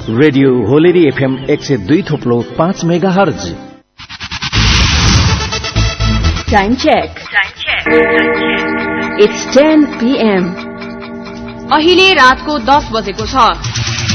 Radio होलेरी FM 102.5 megahertz. Time check. It's 10 p.m. अहिले रातको 10 बजेको छ।